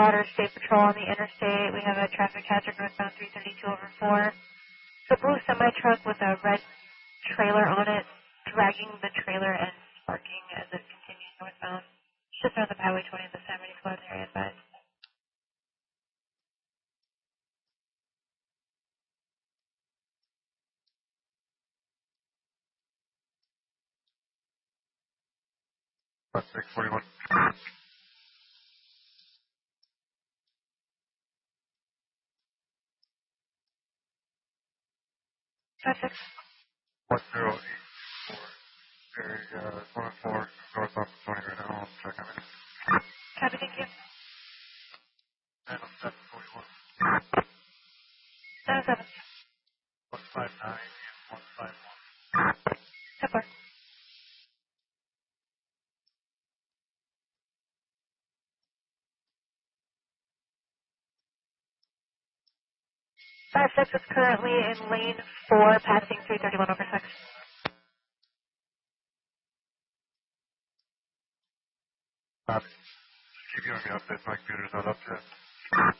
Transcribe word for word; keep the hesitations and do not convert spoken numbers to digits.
Water State Patrol on the interstate. We have a traffic hazard northbound three thirty-two over four. It's a blue semi-truck with a red trailer on it, dragging the trailer and sparking as it continues northbound. Just on the Highway twenty in the San Bernardino Florida area, advised. Five six forty-one. Five six. One zero eight four. Area one and four. North off twenty right now. I'm checking it. Copy, thank you. And I'm seven forty-one. Seven seven. One five nine and one five one. Support. Five six is currently in lane four, passing three thirty-one over six. Copy. Keep giving me updates. My computer's not up yet.